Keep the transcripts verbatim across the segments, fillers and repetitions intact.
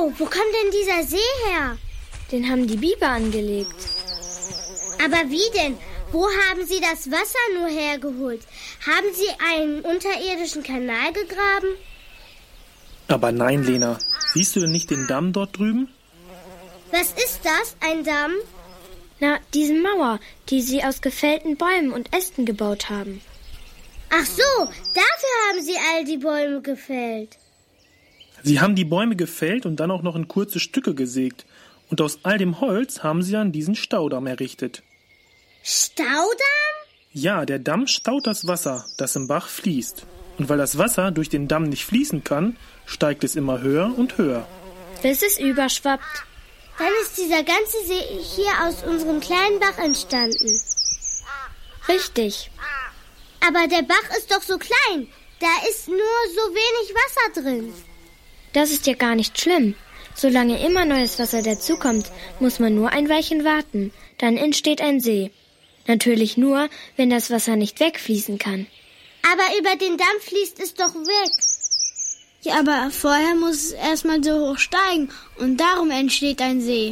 Wow, wo kommt denn dieser See her? Den haben die Biber angelegt. Aber wie denn? Wo haben Sie das Wasser nur hergeholt? Haben Sie einen unterirdischen Kanal gegraben? Aber nein, Lena. Siehst du denn nicht den Damm dort drüben? Was ist das, ein Damm? Na, diese Mauer, die sie aus gefällten Bäumen und Ästen gebaut haben. Ach so, dafür haben Sie all die Bäume gefällt. Sie haben die Bäume gefällt und dann auch noch in kurze Stücke gesägt. Und aus all dem Holz haben sie dann diesen Staudamm errichtet. Staudamm? Ja, der Damm staut das Wasser, das im Bach fließt. Und weil das Wasser durch den Damm nicht fließen kann, steigt es immer höher und höher. Bis es überschwappt. Dann ist dieser ganze See hier aus unserem kleinen Bach entstanden. Richtig. Aber der Bach ist doch so klein. Da ist nur so wenig Wasser drin. Das ist ja gar nicht schlimm. Solange immer neues Wasser dazukommt, muss man nur ein Weilchen warten. Dann entsteht ein See. Natürlich nur, wenn das Wasser nicht wegfließen kann. Aber über den Damm fließt es doch weg. Ja, aber vorher muss es erstmal so hoch steigen und darum entsteht ein See.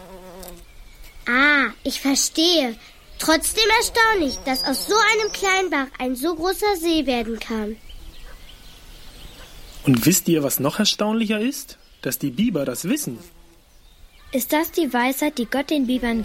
Ah, ich verstehe. Trotzdem erstaunlich, dass aus so einem kleinen Bach ein so großer See werden kann. Und wisst ihr, was noch erstaunlicher ist? Dass die Biber das wissen. Ist das die Weisheit, die Gott den Bibern